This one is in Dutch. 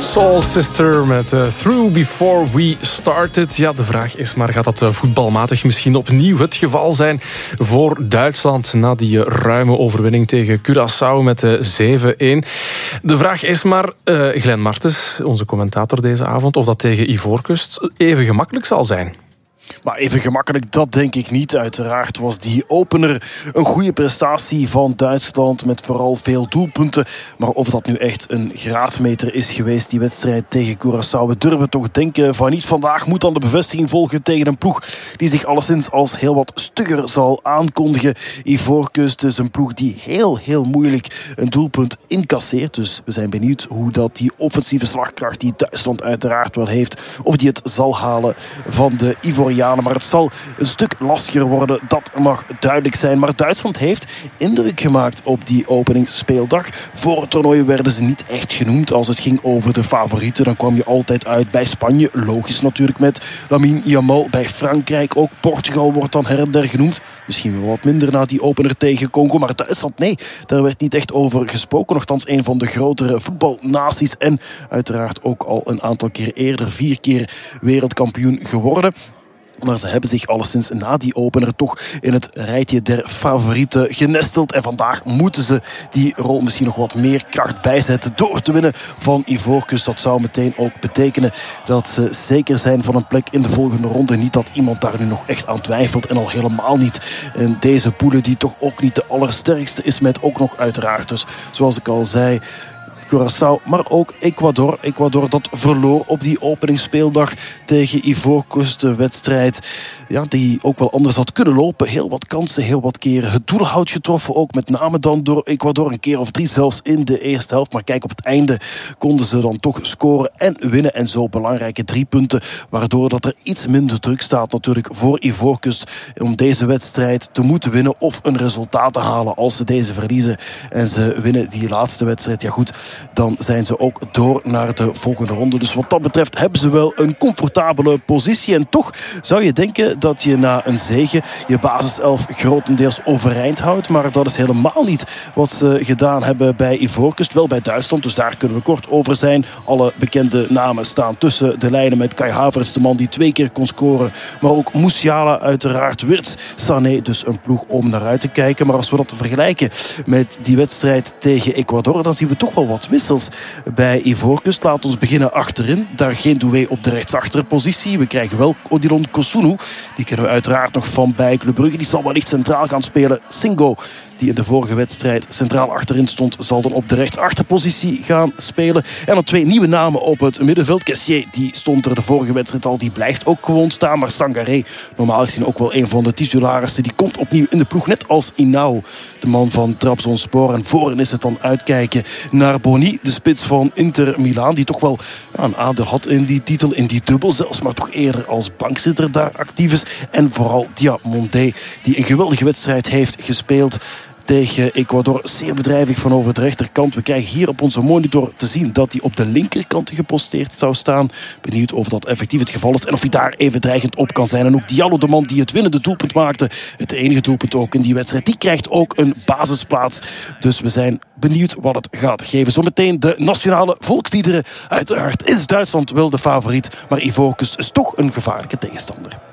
Soul Sister met Through Before We Started. Ja, de vraag is maar, gaat dat voetbalmatig misschien opnieuw het geval zijn voor Duitsland na die ruime overwinning tegen Curaçao met 7-1? De vraag is maar, Glenn Martens, onze commentator deze avond, of dat tegen Ivoorkust even gemakkelijk zal zijn. Maar even gemakkelijk, dat denk ik niet. Uiteraard was die opener een goede prestatie van Duitsland met vooral veel doelpunten. Maar of dat nu echt een graadmeter is geweest, die wedstrijd tegen Curaçao, we durven toch denken van niet. Vandaag moet dan de bevestiging volgen tegen een ploeg die zich alleszins als heel wat stugger zal aankondigen. Ivoorkust is een ploeg die heel moeilijk een doelpunt incasseert. Dus we zijn benieuwd hoe dat die offensieve slagkracht die Duitsland uiteraard wel heeft, of die het zal halen van de Ivorianen. Maar het zal een stuk lastiger worden, dat mag duidelijk zijn. Maar Duitsland heeft indruk gemaakt op die openingsspeeldag. Voor het toernooi werden ze niet echt genoemd als het ging over de favorieten. Dan kwam je altijd uit bij Spanje, logisch natuurlijk met Lamine Yamal. Bij Frankrijk ook, Portugal wordt dan her en der genoemd. Misschien wel wat minder na die opener tegen Congo. Maar Duitsland, nee, daar werd niet echt over gesproken. Nochtans een van de grotere voetbalnaties. En uiteraard ook al een aantal keer eerder 4 keer wereldkampioen geworden. Maar ze hebben zich alleszins na die opener toch in het rijtje der favorieten genesteld. En vandaag moeten ze die rol misschien nog wat meer kracht bijzetten door te winnen van Ivoorkust. Dat zou meteen ook betekenen dat ze zeker zijn van een plek in de volgende ronde. Niet dat iemand daar nu nog echt aan twijfelt. En al helemaal niet in deze poelen die toch ook niet de allersterkste is. Met ook nog uiteraard dus, zoals ik al zei, Curaçao, maar ook Ecuador. Ecuador dat verloor op die openingsspeeldag tegen Ivoorkust. Een wedstrijd die ook wel anders had kunnen lopen. Heel wat kansen, heel wat keren het doelhout getroffen. Ook met name dan door Ecuador. Een keer of 3 zelfs in de eerste helft. Maar kijk, op het einde konden ze dan toch scoren en winnen. En zo belangrijke 3 punten. Waardoor dat er iets minder druk staat natuurlijk voor Ivoorkust om deze wedstrijd te moeten winnen of een resultaat te halen. Als ze deze verliezen en ze winnen die laatste wedstrijd, ja goed, dan zijn ze ook door naar de volgende ronde. Dus wat dat betreft hebben ze wel een comfortabele positie. En toch zou je denken dat je na een zege je basiself grotendeels overeind houdt. Maar dat is helemaal niet wat ze gedaan hebben bij Ivoorkust. Wel bij Duitsland, dus daar kunnen we kort over zijn. Alle bekende namen staan tussen de lijnen met Kai Havertz, de man die 2 keer kon scoren. Maar ook Musiala uiteraard, Wirtz, Sané. Dus een ploeg om naar uit te kijken. Maar als we dat vergelijken met die wedstrijd tegen Ecuador, dan zien we toch wel wat wissels bij Ivoorkust. Laat ons beginnen achterin. Daar geen Doué op de rechtsachterpositie. We krijgen wel Odilon Kosunu. Die kennen we uiteraard nog van bij Club Brugge. Die zal wellicht centraal gaan spelen. Singo, die in de vorige wedstrijd centraal achterin stond, zal dan op de rechtsachterpositie gaan spelen. En dan 2 nieuwe namen op het middenveld. Kessié, die stond er de vorige wedstrijd al. Die blijft ook gewoon staan. Maar Sangaré, normaal gezien ook wel een van de titularissen, die komt opnieuw in de ploeg. Net als Inau, de man van Trabzonspor. En voorin is het dan uitkijken naar Boni, de spits van Inter Milaan. Die toch wel een aandeel had in die titel, in die dubbel zelfs. Maar toch eerder als bankzitter daar actief is. En vooral Diamonde, die een geweldige wedstrijd heeft gespeeld tegen Ecuador. Zeer bedrijvig van over de rechterkant. We krijgen hier op onze monitor te zien dat hij op de linkerkant geposteerd zou staan. Benieuwd of dat effectief het geval is en of hij daar even dreigend op kan zijn. En ook Diallo, de man die het winnende doelpunt maakte, het enige doelpunt ook in die wedstrijd, die krijgt ook een basisplaats. Dus we zijn benieuwd wat het gaat geven. Zometeen de nationale volksliederen. Uiteraard is Duitsland wel de favoriet, maar Ivoorkust is toch een gevaarlijke tegenstander.